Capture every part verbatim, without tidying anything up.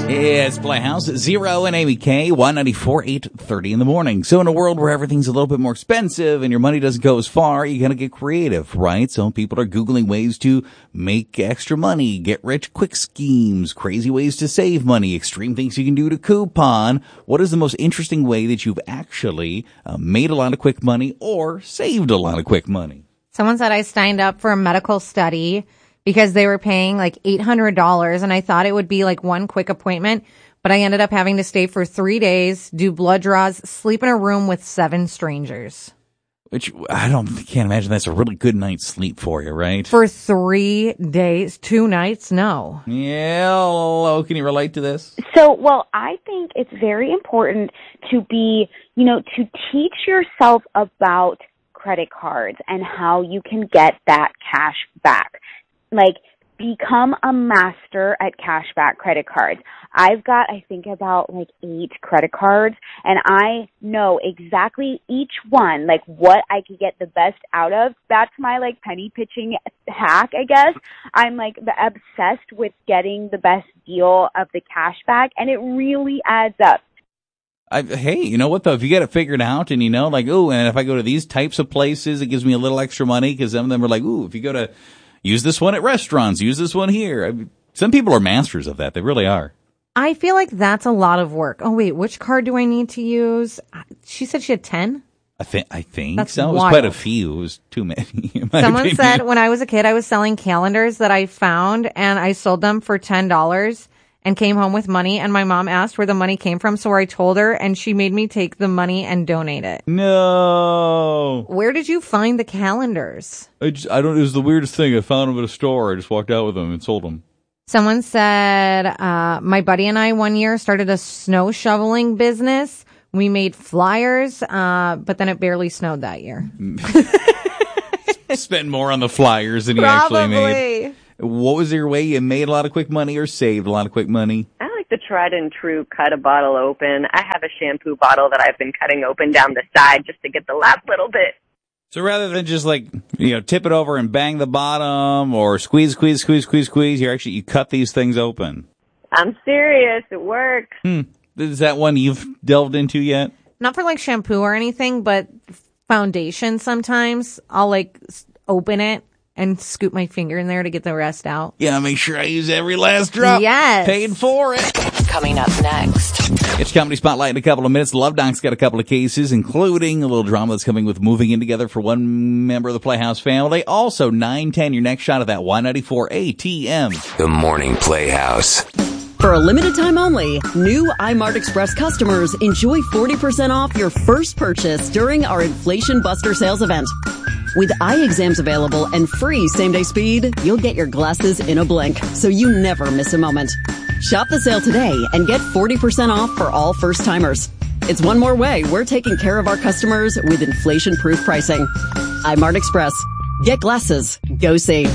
It's Playhouse, Zero and Amy K, one ninety-four, eight thirty in the morning. So in a world where everything's a little bit more expensive and your money doesn't go as far, you gotta get creative, right? So people are Googling ways to make extra money, get rich quick schemes, crazy ways to save money, extreme things you can do to coupon. What is the most interesting way that you've actually uh, made a lot of quick money or saved a lot of quick money? Someone said I signed up for a medical study because they were paying like eight hundred dollars, and I thought it would be like one quick appointment, but I ended up having to stay for three days, do blood draws, sleep in a room with seven strangers. Which, I don't, can't imagine that's a really good night's sleep for you, right? For three days, two nights, no. Yeah, hello, can you relate to this? So, well, I think it's very important to be, you know, to teach yourself about credit cards and how you can get that cash back. Like, become a master at cashback credit cards. I've got, I think, about like eight credit cards, and I know exactly each one, like what I could get the best out of. That's my like penny pitching hack, I guess. I'm like obsessed with getting the best deal of the cashback, and it really adds up. I, hey, you know what though? If you get it figured out and you know, like, ooh, and if I go to these types of places, it gives me a little extra money because some of them are like, ooh, if you go to use this one at restaurants, use this one here. I mean, some people are masters of that. They really are. I feel like that's a lot of work. Oh, wait, which card do I need to use? She said she had ten? I, th- I think that's so. It was wild. quite a few. It was too many. Someone said when I was a kid, I was selling calendars that I found, and I sold them for ten dollars and came home with money, and my mom asked where the money came from, so I told her, and she made me take the money and donate it. No. Where did you find the calendars? I, just, I don't. It was the weirdest thing. I found them at a store. I just walked out with them and sold them. Someone said, uh, my buddy and I one year started a snow shoveling business. We made flyers, uh, but then it barely snowed that year. Spent more on the flyers than you Probably. actually made. What was your way you made a lot of quick money or saved a lot of quick money? I like the tried and true cut a bottle open. I have a shampoo bottle that I've been cutting open down the side just to get the last little bit. So rather than just like, you know, tip it over and bang the bottom or squeeze, squeeze, squeeze, squeeze, squeeze, you actually, you cut these things open. I'm serious. It works. Hmm. Is that one you've delved into yet? Not for like shampoo or anything, but foundation sometimes. I'll like open it and scoop my finger in there to get the rest out. Yeah, make sure I use every last drop. Yes. Paid for it. Coming up next. It's Comedy Spotlight in a couple of minutes. Love Doc's got a couple of cases, including a little drama that's coming with moving in together for one member of the Playhouse family. Also, nine ten, your next shot of that Y ninety-four A T M. The Morning Playhouse. For a limited time only, new iMart Express customers enjoy forty percent off your first purchase during our Inflation Buster sales event. With eye exams available and free same-day speed, you'll get your glasses in a blink, so you never miss a moment. Shop the sale today and get forty percent off for all first-timers. It's one more way we're taking care of our customers with inflation-proof pricing. iMart Express. Get glasses. Go see.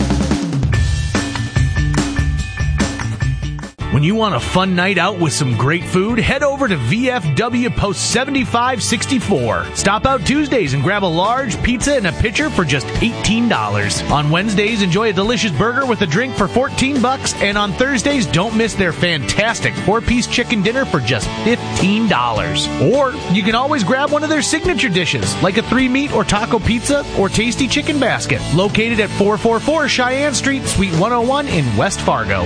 When you want a fun night out with some great food, head over to V F W Post seventy-five sixty-four. Stop out Tuesdays and grab a large pizza and a pitcher for just eighteen dollars. On Wednesdays, enjoy a delicious burger with a drink for fourteen bucks. And on Thursdays, don't miss their fantastic four-piece chicken dinner for just fifteen dollars. Or you can always grab one of their signature dishes, like a three-meat or taco pizza or tasty chicken basket. Located at four forty-four Cheyenne Street, Suite one oh one in West Fargo.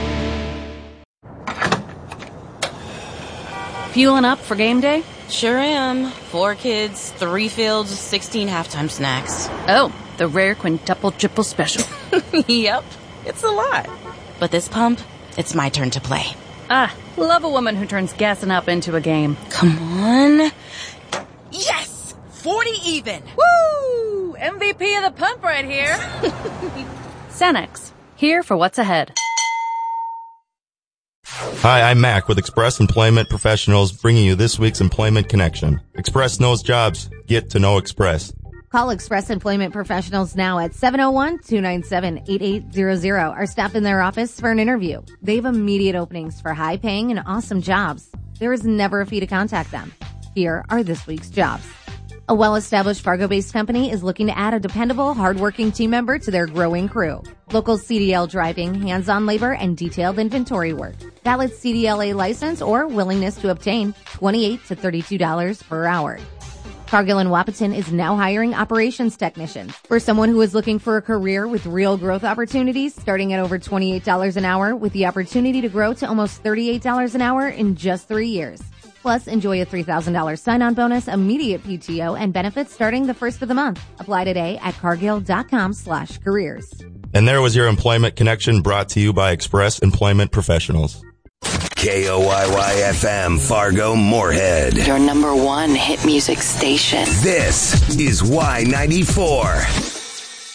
Fueling up for game day? Sure am. Four kids, three fields, sixteen halftime snacks. Oh, the rare quintuple triple special. Yep, it's a lot. But this pump, it's my turn to play. Ah, love a woman who turns gassing up into a game. Come on. Yes! forty even! Woo! M V P of the pump right here. Cenex, here for what's ahead. Hi, I'm Mac with Express Employment Professionals, bringing you this week's Employment Connection. Express knows jobs. Get to know Express. Call Express Employment Professionals now at seven oh one, two nine seven, eight eight zero zero or stop in their office for an interview. They have immediate openings for high-paying and awesome jobs. There is never a fee to contact them. Here are this week's jobs. A well-established Fargo-based company is looking to add a dependable, hardworking team member to their growing crew. Local C D L driving, hands-on labor, and detailed inventory work. valid C D L A license, or willingness to obtain twenty-eight to thirty-two dollars per hour. Cargill and Wahpeton is now hiring operations technicians. For someone who is looking for a career with real growth opportunities, starting at over twenty-eight dollars an hour with the opportunity to grow to almost thirty-eight dollars an hour in just three years. Plus, enjoy a three thousand dollars sign-on bonus, immediate P T O, and benefits starting the first of the month. Apply today at cargill.com slash careers. And there was your Employment Connection, brought to you by Express Employment Professionals. K O Y Y F M, Fargo, Moorhead. Your number one hit music station. This is Y ninety-four.